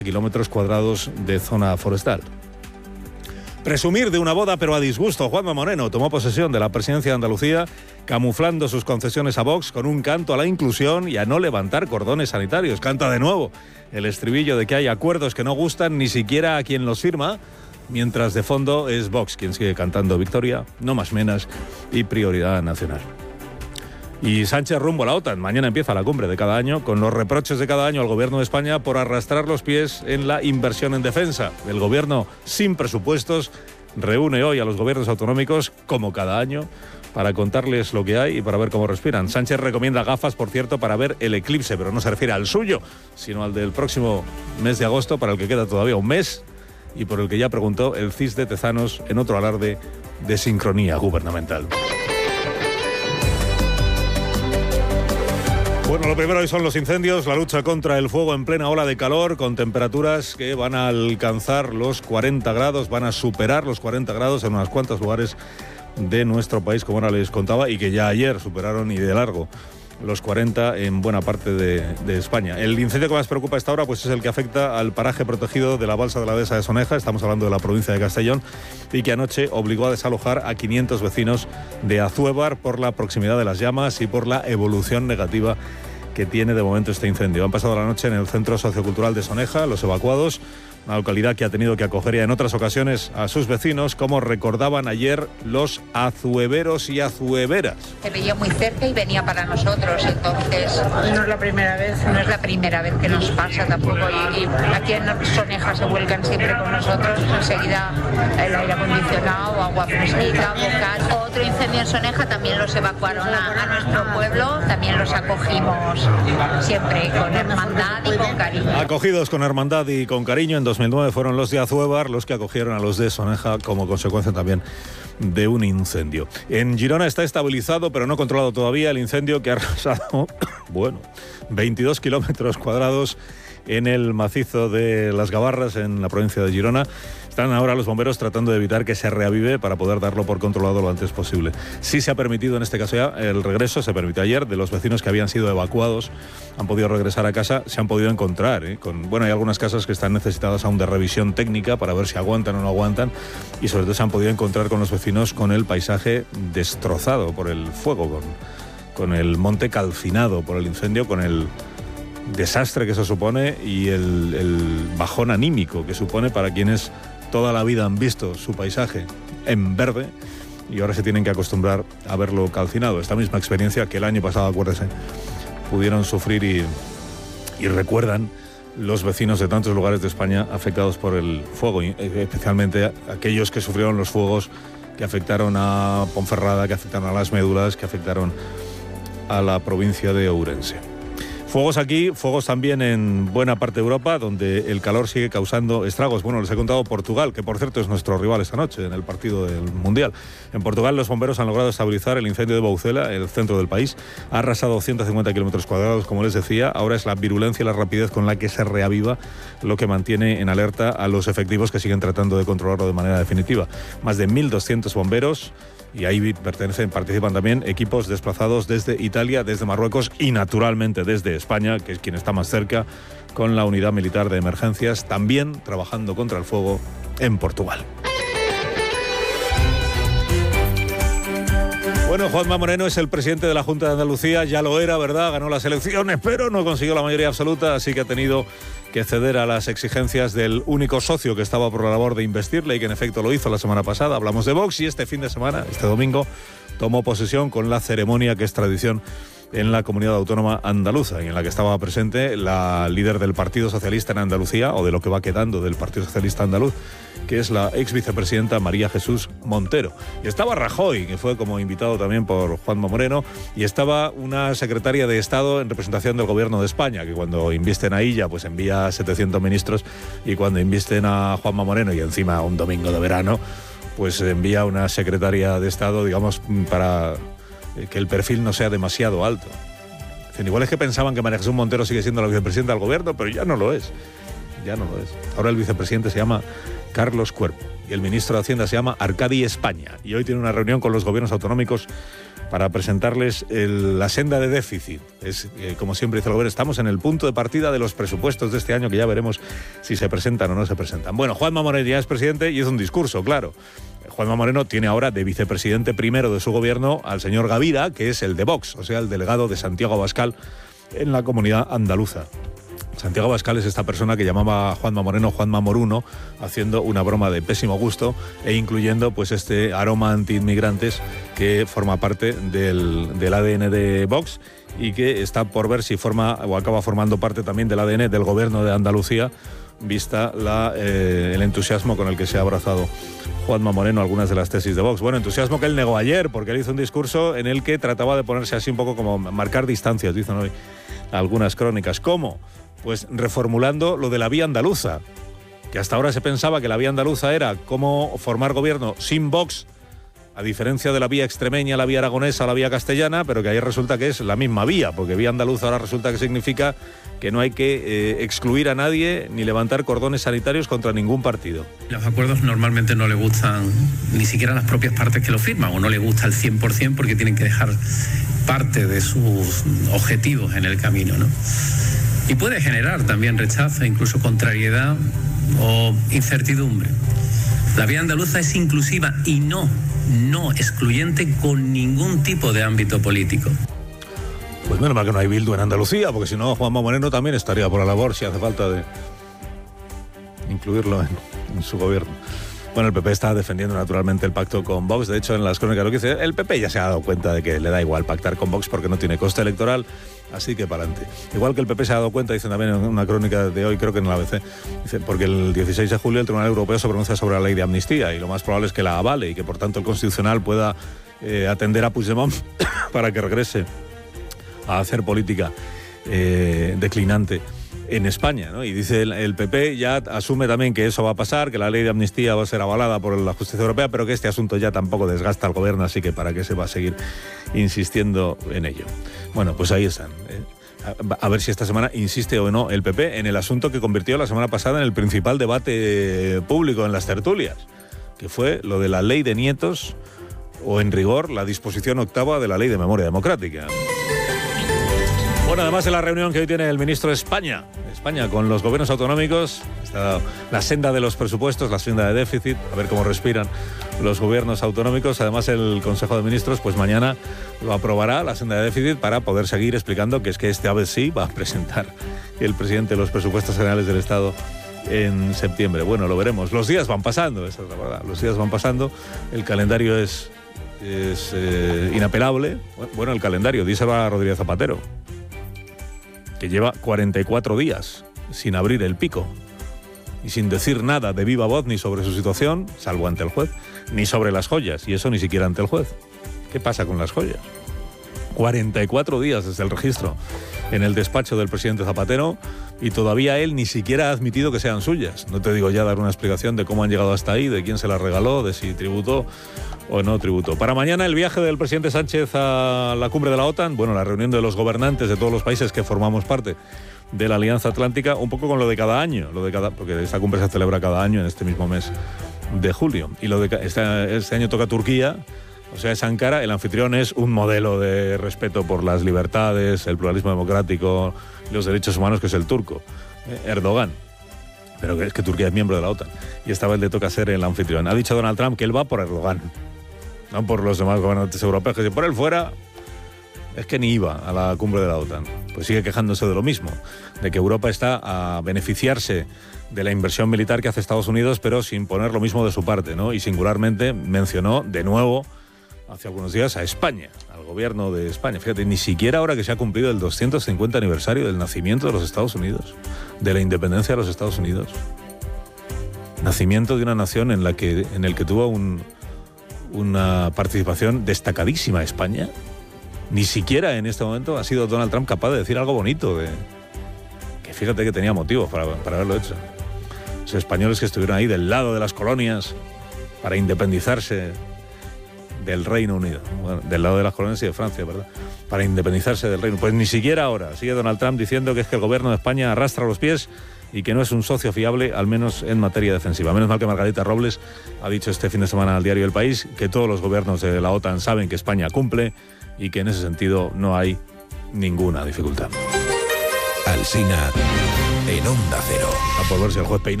kilómetros cuadrados de zona forestal. Presumir de una boda pero a disgusto. Juanma Moreno tomó posesión de la presidencia de Andalucía camuflando sus concesiones a Vox con un canto a la inclusión y a no levantar cordones sanitarios. Canta de nuevo el estribillo de que hay acuerdos que no gustan ni siquiera a quien los firma, mientras de fondo es Vox quien sigue cantando victoria, no más menas y prioridad nacional. Y Sánchez rumbo a la OTAN. Mañana empieza la cumbre de cada año con los reproches de cada año al gobierno de España por arrastrar los pies en la inversión en defensa. El gobierno sin presupuestos reúne hoy a los gobiernos autonómicos, como cada año, para contarles lo que hay y para ver cómo respiran. Sánchez recomienda gafas, por cierto, para ver el eclipse, pero no se refiere al suyo, sino al del próximo mes de agosto, para el que queda todavía un mes y por el que ya preguntó el CIS de Tezanos en otro alarde de sincronía gubernamental. Bueno, lo primero hoy son los incendios, la lucha contra el fuego en plena ola de calor, con temperaturas que van a alcanzar los 40 grados, van a superar los 40 grados en unos cuantos lugares de nuestro país, como ahora les contaba, y que ya ayer superaron y de largo los 40 en buena parte de España. El incendio que más preocupa a esta hora pues es el que afecta al paraje protegido de la balsa de la dehesa de Soneja, estamos hablando de la provincia de Castellón, y que anoche obligó a desalojar a 500 vecinos de Azuévar por la proximidad de las llamas y por la evolución negativa que tiene de momento este incendio. Han pasado la noche en el Centro Sociocultural de Soneja, los evacuados, una localidad que ha tenido que acoger ya en otras ocasiones a sus vecinos, como recordaban ayer los azueveros y azueveras. Se veía muy cerca y venía para nosotros, entonces no es la primera vez. No es la primera vez que nos pasa tampoco, y aquí en Soneja se vuelcan siempre con nosotros, enseguida el aire acondicionado, agua fresquita, bocal. Otro incendio en Soneja también los evacuaron a nuestro pueblo, también los acogimos siempre con hermandad y con cariño. Acogidos con hermandad y con cariño, en 2009 fueron los de Azuévar los que acogieron a los de Soneja como consecuencia también de un incendio. En Girona está estabilizado pero no controlado todavía el incendio que ha arrasado, 22 kilómetros cuadrados en el macizo de Las Gavarras, en la provincia de Girona. Están ahora los bomberos tratando de evitar que se reavive para poder darlo por controlado lo antes posible. Sí se ha permitido en este caso ya el regreso, se permitió ayer, de los vecinos que habían sido evacuados, han podido regresar a casa, se han podido encontrar, hay algunas casas que están necesitadas aún de revisión técnica para ver si aguantan o no aguantan, y sobre todo se han podido encontrar con los vecinos con el paisaje destrozado por el fuego, con el monte calcinado por el incendio, con el desastre que eso supone y el bajón anímico que supone para quienes toda la vida han visto su paisaje en verde y ahora se tienen que acostumbrar a verlo calcinado. Esta misma experiencia que el año pasado, acuérdense, pudieron sufrir y recuerdan los vecinos de tantos lugares de España afectados por el fuego, especialmente aquellos que sufrieron los fuegos que afectaron a Ponferrada, que afectaron a Las Médulas, que afectaron a la provincia de Ourense. Fuegos aquí, fuegos también en buena parte de Europa, donde el calor sigue causando estragos. Bueno, les he contado Portugal, que por cierto es nuestro rival esta noche en el partido del Mundial. En Portugal los bomberos han logrado estabilizar el incendio de Boucela, el centro del país. Ha arrasado 150 kilómetros cuadrados, como les decía. Ahora es la virulencia y la rapidez con la que se reaviva lo que mantiene en alerta a los efectivos que siguen tratando de controlarlo de manera definitiva. Más de 1.200 bomberos. Y ahí participan también equipos desplazados desde Italia, desde Marruecos y naturalmente desde España, que es quien está más cerca, con la unidad militar de emergencias, también trabajando contra el fuego en Portugal. Bueno, Juanma Moreno es el presidente de la Junta de Andalucía, ya lo era, ¿verdad? Ganó las elecciones, pero no consiguió la mayoría absoluta, así que ha tenido que ceder a las exigencias del único socio que estaba por la labor de investirle y que en efecto lo hizo la semana pasada. Hablamos de Vox y este fin de semana, este domingo, tomó posesión con la ceremonia que es tradición en la comunidad autónoma andaluza y en la que estaba presente la líder del Partido Socialista en Andalucía, o de lo que va quedando del Partido Socialista andaluz, que es la ex vicepresidenta María Jesús Montero. Y estaba Rajoy, que fue como invitado también por Juanma Moreno, y estaba una secretaria de Estado en representación del Gobierno de España, que cuando invisten a ella, pues envía 700 ministros, y cuando invisten a Juanma Moreno, y encima un domingo de verano, pues envía una secretaria de Estado, digamos, para que el perfil no sea demasiado alto. Dicen, igual es que pensaban que María Jesús Montero sigue siendo la vicepresidenta del Gobierno, pero ya no lo es. Ya no lo es. Ahora el vicepresidente se llama Carlos Cuerpo y el ministro de Hacienda se llama Arcadi España, y hoy tiene una reunión con los gobiernos autonómicos para presentarles la senda de déficit. Es, como siempre dice el gobierno, estamos en el punto de partida de los presupuestos de este año, que ya veremos si se presentan o no se presentan. Bueno, Juanma Moreno ya es presidente y hizo un discurso, claro. Juanma Moreno tiene ahora de vicepresidente primero de su gobierno al señor Gavira, que es el de Vox, o sea, el delegado de Santiago Abascal en la comunidad andaluza. Santiago Abascal es esta persona que llamaba a Juanma Moreno Juanma Moruno, haciendo una broma de pésimo gusto e incluyendo pues este aroma anti-inmigrantes que forma parte del ADN de Vox y que está por ver si forma o acaba formando parte también del ADN del gobierno de Andalucía, vista el entusiasmo con el que se ha abrazado Juanma Moreno algunas de las tesis de Vox. Bueno, entusiasmo que él negó ayer, porque él hizo un discurso en el que trataba de ponerse así un poco como marcar distancias, dicen hoy algunas crónicas. ¿Cómo? Pues reformulando lo de la vía andaluza, que hasta ahora se pensaba que la vía andaluza era cómo formar gobierno sin Vox, a diferencia de la vía extremeña, la vía aragonesa, la vía castellana, pero que ahí resulta que es la misma vía, porque vía andaluza ahora resulta que significa que no hay que excluir a nadie ni levantar cordones sanitarios contra ningún partido. Los acuerdos normalmente no le gustan ni siquiera las propias partes que lo firman, o no le gusta al 100% porque tienen que dejar parte de sus objetivos en el camino, ¿no? Y puede generar también rechazo, incluso contrariedad o incertidumbre. La vía andaluza es inclusiva y no excluyente con ningún tipo de ámbito político. Pues menos mal que no hay Bildu en Andalucía, porque si no Juanma Moreno también estaría por la labor si hace falta de incluirlo en su gobierno. Bueno, el PP está defendiendo naturalmente el pacto con Vox. De hecho, en las crónicas lo que dice, el PP ya se ha dado cuenta de que le da igual pactar con Vox porque no tiene coste electoral, así que para adelante. Igual que el PP se ha dado cuenta, dicen también en una crónica de hoy, creo que en la ABC, dice, porque el 16 de julio el Tribunal Europeo se pronuncia sobre la ley de amnistía y lo más probable es que la avale y que por tanto el Constitucional pueda atender a Puigdemont para que regrese a hacer política declinante en España, ¿no? Y dice el PP ya asume también que eso va a pasar, que la ley de amnistía va a ser avalada por la justicia europea, pero que este asunto ya tampoco desgasta al gobierno, así que para qué se va a seguir insistiendo en ello. Bueno, pues ahí están. A ver si esta semana insiste o no el PP en el asunto que convirtió la semana pasada en el principal debate público en las tertulias, que fue lo de la ley de nietos, o en rigor la disposición octava de la ley de memoria democrática. Bueno, además de la reunión que hoy tiene el ministro de España con los gobiernos autonómicos, está la senda de los presupuestos, la senda de déficit, a ver cómo respiran los gobiernos autonómicos. Además, el Consejo de Ministros, pues mañana lo aprobará, la senda de déficit, para poder seguir explicando que es que esta vez sí va a presentar el presidente los presupuestos generales del Estado en septiembre. Bueno, lo veremos. Los días van pasando, esa es la verdad. Los días van pasando, el calendario es inapelable. Bueno, el calendario, díselo a Rodríguez Zapatero, que lleva 44 días sin abrir el pico y sin decir nada de viva voz ni sobre su situación, salvo ante el juez, ni sobre las joyas, y eso ni siquiera ante el juez. ¿Qué pasa con las joyas? 44 días desde el registro en el despacho del presidente Zapatero y todavía él ni siquiera ha admitido que sean suyas. No te digo ya dar una explicación de cómo han llegado hasta ahí, de quién se las regaló, de si tributó o no tributó. Para mañana el viaje del presidente Sánchez a la cumbre de la OTAN, bueno, la reunión de los gobernantes de todos los países que formamos parte de la Alianza Atlántica, un poco con lo de cada año, porque esta cumbre se celebra cada año en este mismo mes de julio. Y lo de este año toca Turquía, o sea, es Ankara. El anfitrión es un modelo de respeto por las libertades, el pluralismo democrático y los derechos humanos, que es el turco, Erdogan. Pero que es que Turquía es miembro de la OTAN. Y esta vez le toca ser el anfitrión. Ha dicho Donald Trump que él va por Erdogan, no por los demás gobernantes europeos, que si por él fuera, es que ni iba a la cumbre de la OTAN. Pues sigue quejándose de lo mismo, de que Europa está a beneficiarse de la inversión militar que hace Estados Unidos, pero sin poner lo mismo de su parte, ¿no? Y singularmente mencionó de nuevo hace algunos días a España, al gobierno de España. Fíjate, ni siquiera ahora que se ha cumplido el 250 aniversario del nacimiento de los Estados Unidos, de la independencia de los Estados Unidos. Nacimiento de una nación en el que tuvo una participación destacadísima España. Ni siquiera en este momento ha sido Donald Trump capaz de decir algo bonito, que fíjate que tenía motivos para haberlo hecho. Los españoles que estuvieron ahí del lado de las colonias para independizarse del Reino Unido, bueno, del lado de las colonias y de Francia, ¿verdad? Para independizarse del Reino. Pues ni siquiera ahora. Sigue Donald Trump diciendo que es que el gobierno de España arrastra los pies y que no es un socio fiable, al menos en materia defensiva. Menos mal que Margarita Robles ha dicho este fin de semana al diario El País que todos los gobiernos de la OTAN saben que España cumple y que en ese sentido no hay ninguna dificultad. Alsina en Onda Cero. A por ver si el juez Peinado